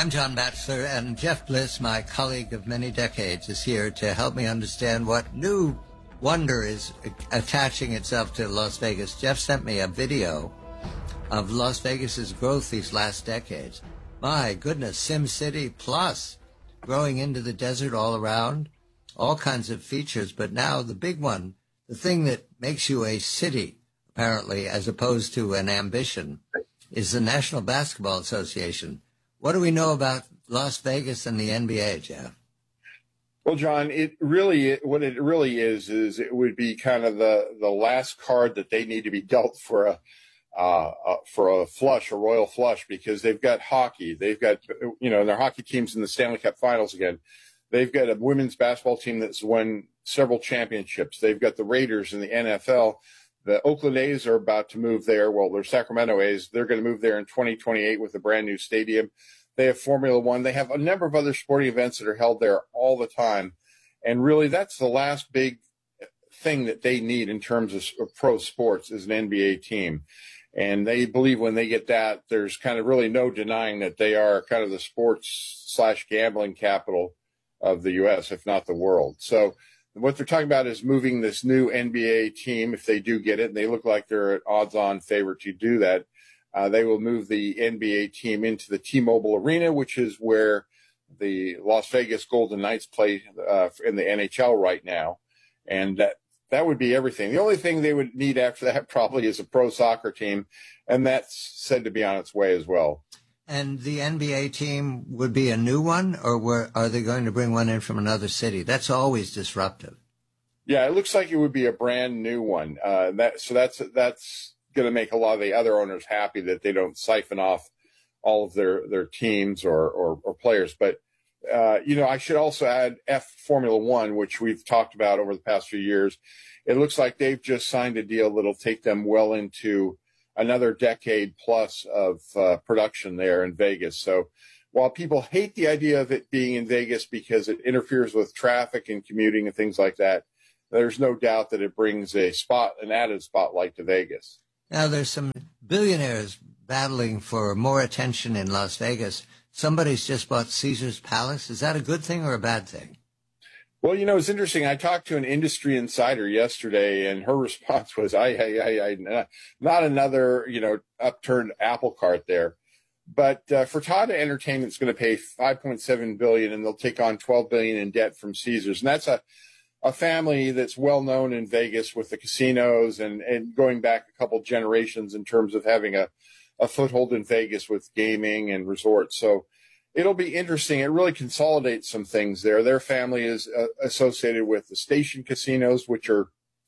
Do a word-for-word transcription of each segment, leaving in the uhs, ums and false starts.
I'm John Batchelor, and Jeff Bliss, my colleague of many decades, is here to help me understand what new wonder is attaching itself to Las Vegas. Jeff sent me a video of Las Vegas's growth these last decades. My goodness, Sim City Plus, growing into the desert all around, all kinds of features. But now the big one, the thing that makes you a city, apparently, as opposed to an ambition, is the National Basketball Association. What do we know about Las Vegas and the N B A, Jeff? Well, John, it really, what it really is, is it would be kind of the, the last card that they need to be dealt for a, uh, uh, for a flush, a royal flush, because they've got hockey. They've got, you know, their hockey team's in the Stanley Cup Finals again. They've got a women's basketball team that's won several championships. They've got the Raiders in the N F L. The Oakland A's are about to move there. Well, they're Sacramento A's. They're going to move there in twenty twenty-eight with a brand new stadium. They have Formula One. They have a number of other sporting events that are held there all the time. And really, that's the last big thing that they need in terms of pro sports is an N B A team. And they believe when they get that, there's kind of really no denying that they are kind of the sports slash gambling capital of the U S, if not the world. So what they're talking about is moving this new N B A team, if they do get it, and they look like they're an odds-on favorite to do that. Uh, they will move the N B A team into the T-Mobile Arena, which is where the Las Vegas Golden Knights play uh, in the N H L right now. And that, that would be everything. The only thing they would need after that probably is a pro soccer team, and that's said to be on its way as well. And the N B A team would be a new one, or were, are they going to bring one in from another city? That's always disruptive. Yeah, it looks like it would be a brand new one. Uh, that, so that's that's going to make a lot of the other owners happy that they don't siphon off all of their, their teams or, or, or players. But, uh, you know, I should also add F Formula One, which we've talked about over the past few years. It looks like they've just signed a deal that'll take them well into another decade plus of uh, production there in Vegas. So while people hate the idea of it being in Vegas because it interferes with traffic and commuting and things like that, there's no doubt that it brings a spot, an added spotlight to Vegas. Now, there's some billionaires battling for more attention in Las Vegas. Somebody's just bought Caesar's Palace. Is that a good thing or a bad thing? Well, you know, it's interesting. I talked to an industry insider yesterday, and her response was, I, I, I, I not another, you know, upturned apple cart there. But uh, Fertitta Entertainment's going to pay five point seven billion dollars, and they'll take on twelve billion dollars in debt from Caesars. And that's a, a family that's well known in Vegas with the casinos and, and going back a couple generations in terms of having a, a foothold in Vegas with gaming and resorts. So it'll be interesting. It really consolidates some things there. Their family is uh, associated with the Station casinos, which are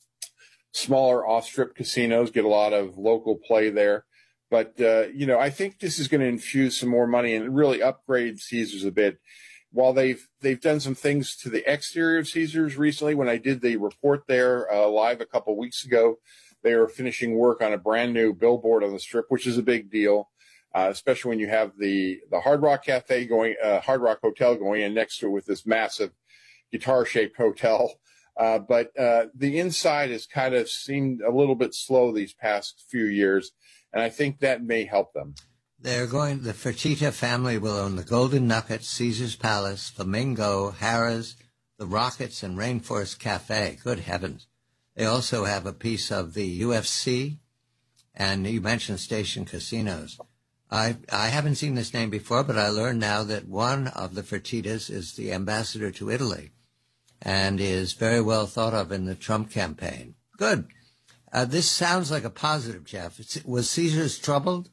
smaller off-strip casinos, get a lot of local play there. But, uh, you know, I think this is going to infuse some more money and really upgrade Caesars a bit. While they've they've done some things to the exterior of Caesars recently, when I did the report there uh, live a couple weeks ago, they were finishing work on a brand new billboard on the Strip, which is a big deal. Uh, especially when you have the, the Hard Rock Cafe going, uh, Hard Rock Hotel going in next to it with this massive guitar-shaped hotel. Uh, but uh, the inside has kind of seemed a little bit slow these past few years, and I think that may help them. They're going, the Fertitta family will own the Golden Nugget, Caesar's Palace, Flamingo, Harrah's, the Rockets, and Rainforest Cafe. Good heavens. They also have a piece of the U F C, and you mentioned Station Casinos. I I haven't seen this name before, but I learned now that one of the Fertittas is the ambassador to Italy and is very well thought of in the Trump campaign. Good. Uh, this sounds like a positive, Jeff. It's, was Caesars troubled?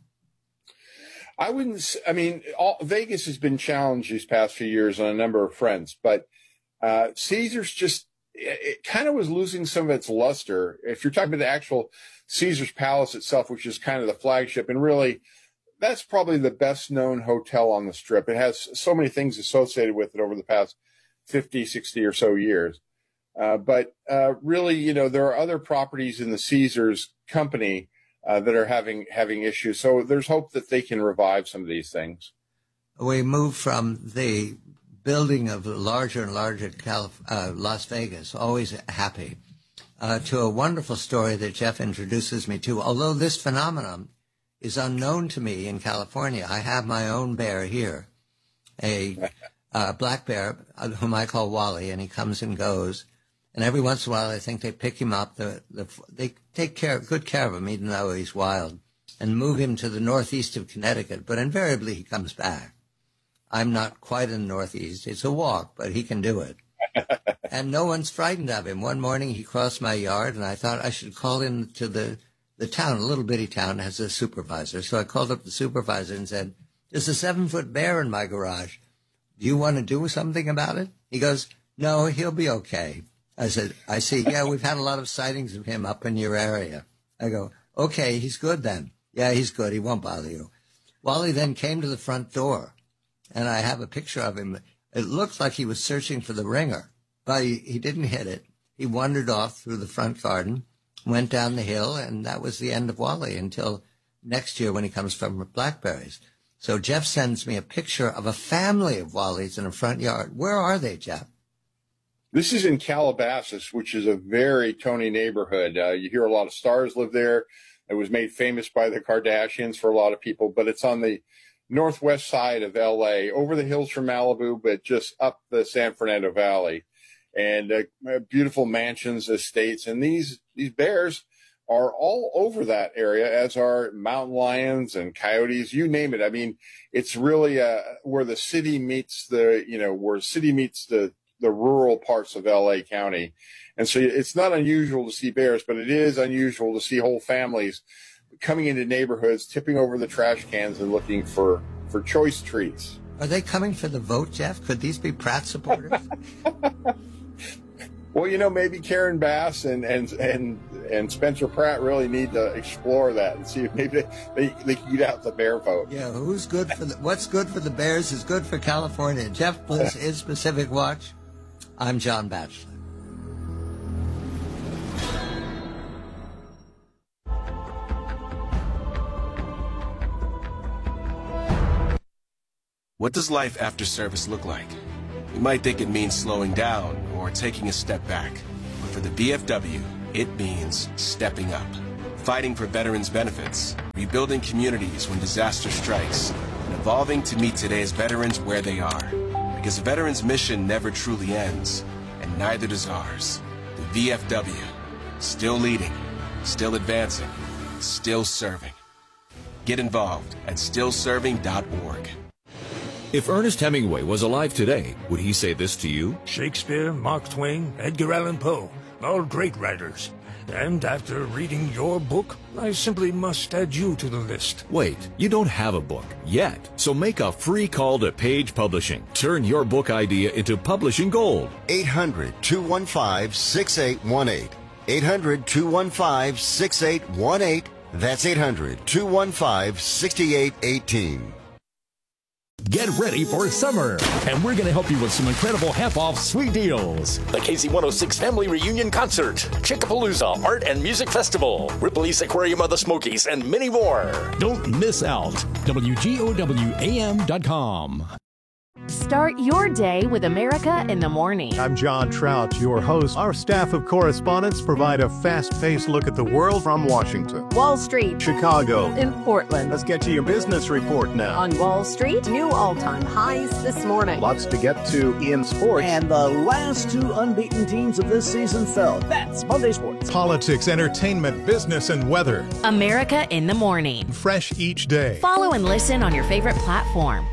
I wouldn't, I mean, all, Vegas has been challenged these past few years on a number of fronts, but uh, Caesars just, it, it kind of was losing some of its luster. If you're talking about the actual Caesars Palace itself, which is kind of the flagship, and really, that's probably the best known hotel on the Strip. It has so many things associated with it over the past fifty, sixty or so years. Uh, but uh, really, you know, there are other properties in the Caesars company uh, that are having having issues. So there's hope that they can revive some of these things. We move from the building of larger and larger Calif- uh, Las Vegas, always happy, uh, to a wonderful story that Jeff introduces me to. Although this phenomenon is unknown to me in California, I have my own bear here. a uh, black bear whom I call Wally, and he comes and goes. And every once in a while, I think they pick him up. The, the, they take care, good care of him, even though he's wild, and move him to the northeast of Connecticut. But invariably, he comes back. I'm not quite in the northeast. It's a walk, but he can do it. And no one's frightened of him. One morning, he crossed my yard, and I thought I should call in to the, the town. A little bitty town has a supervisor. So I called up the supervisor and said, there's a seven-foot bear in my garage. Do you want to do something about it? He goes, no, he'll be okay. I said, I see, yeah, we've had a lot of sightings of him up in your area. I go, okay, he's good then. Yeah, he's good. He won't bother you. Wally then came to the front door, and I have a picture of him. It looked like he was searching for the ringer, but he, he didn't hit it. He wandered off through the front garden, went down the hill, and that was the end of Wally until next year when he comes from blackberries. So Jeff sends me a picture of a family of Wallies in a front yard. Where are they, Jeff? This is in Calabasas, which is a very Tony neighborhood. Uh, you hear a lot of stars live there. It was made famous by the Kardashians for a lot of people, but it's on the northwest side of L A, over the hills from Malibu, but just up the San Fernando Valley. And uh, beautiful mansions, estates, and these these bears are all over that area, as are mountain lions and coyotes, you name it. I mean, it's really uh, where the city meets the, you know, where city meets the the rural parts of L A County. And so it's not unusual to see bears, but it is unusual to see whole families coming into neighborhoods, tipping over the trash cans and looking for, for choice treats. Are they coming for the vote, Jeff? Could these be Pratt supporters? Well, you know, maybe Karen Bass and, and, and, and Spencer Pratt really need to explore that and see if maybe they, they, they can get out the bear vote. Yeah, who's good for the, what's good for the Bears is good for California. Jeff Bliss is Pacific Watch. I'm John Batchelor. What does life after service look like? You might think it means slowing down or taking a step back. But for the V F W, it means stepping up. Fighting for veterans' benefits, rebuilding communities when disaster strikes, and evolving to meet today's veterans where they are. Because a veteran's mission never truly ends, and neither does ours. The V F W, still leading, still advancing, still serving. Get involved at still serving dot org. If Ernest Hemingway was alive today, would he say this to you? Shakespeare, Mark Twain, Edgar Allan Poe, all great writers. And after reading your book, I simply must add you to the list. Wait, you don't have a book yet, so make a free call to Page Publishing. Turn your book idea into publishing gold. eight hundred, two one five, six eight one eight. eight hundred, two one five, six eight one eight. That's eight hundred, two one five, six eight one eight. Get ready for summer, and we're going to help you with some incredible half-off sweet deals. The K Z one oh six Family Reunion Concert, Chickapalooza Art and Music Festival, Ripley's Aquarium of the Smokies, and many more. Don't miss out. W G O W A M dot com. Start your day with America in the Morning. I'm John Trout, your host. Our staff of correspondents provide a fast-paced look at the world from Washington, Wall Street, Chicago, and Portland. Let's get to your business report now. On Wall Street, new all-time highs this morning. Lots to get to in sports. And the last two unbeaten teams of this season fell. That's Monday Sports. Politics, entertainment, business, and weather. America in the Morning. Fresh each day. Follow and listen on your favorite platform.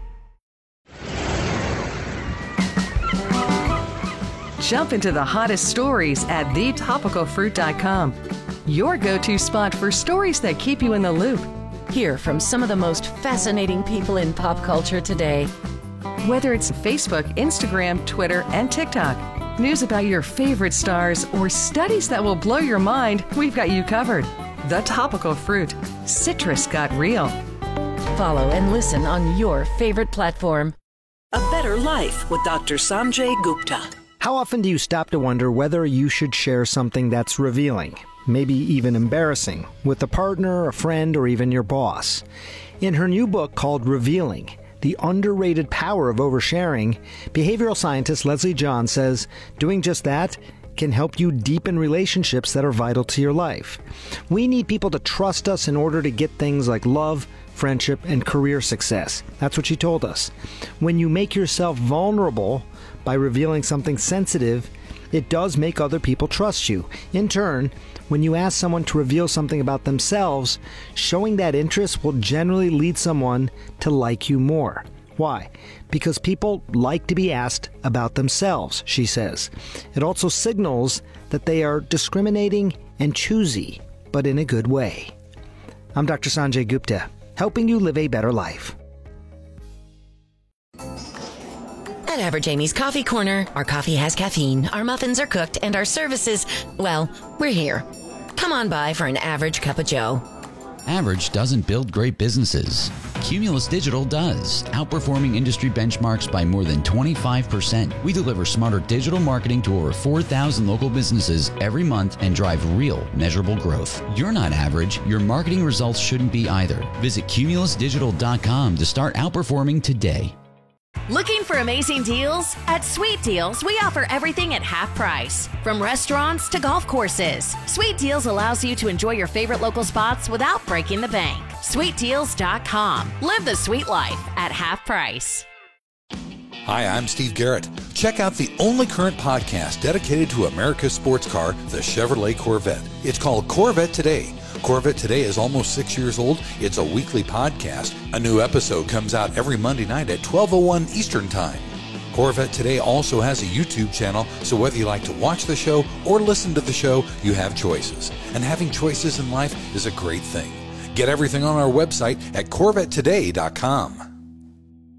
Jump into the hottest stories at the topical fruit dot com. Your go-to spot for stories that keep you in the loop. Hear from some of the most fascinating people in pop culture today. Whether it's Facebook, Instagram, Twitter, and TikTok, news about your favorite stars, or studies that will blow your mind, we've got you covered. The Topical Fruit. Citrus got real. Follow and listen on your favorite platform. A Better Life with Doctor Sanjay Gupta. How often do you stop to wonder whether you should share something that's revealing, maybe even embarrassing, with a partner, a friend, or even your boss? In her new book called Revealing, The Underrated Power of Oversharing, behavioral scientist Leslie John says doing just that can help you deepen relationships that are vital to your life. We need people to trust us in order to get things like love, friendship, and career success. That's what she told us. When you make yourself vulnerable by revealing something sensitive, it does make other people trust you. In turn, when you ask someone to reveal something about themselves, showing that interest will generally lead someone to like you more. Why? Because people like to be asked about themselves, she says. It also signals that they are discriminating and choosy, but in a good way. I'm Doctor Sanjay Gupta, helping you live a better life. At Average Amy's Coffee Corner, our coffee has caffeine, our muffins are cooked, and our services, well, we're here. Come on by for an average cup of joe. Average doesn't build great businesses. Cumulus Digital does, outperforming industry benchmarks by more than twenty-five percent. We deliver smarter digital marketing to over four thousand local businesses every month and drive real, measurable growth. You're not average. Your marketing results shouldn't be either. Visit cumulus digital dot com to start outperforming today. Looking for amazing deals? At Sweet Deals, we offer everything at half price. From restaurants to golf courses, Sweet Deals allows you to enjoy your favorite local spots without breaking the bank. sweet deals dot com. Live the sweet life at half price. Hi, I'm Steve Garrett. Check out the only current podcast dedicated to America's sports car, the Chevrolet Corvette. It's called Corvette Today. Corvette Today is almost six years old. It's a weekly podcast. A new episode comes out every Monday night at twelve oh one Eastern Time. Corvette Today also has a YouTube channel, so whether you like to watch the show or listen to the show, you have choices. And having choices in life is a great thing. Get everything on our website at corvette today dot com.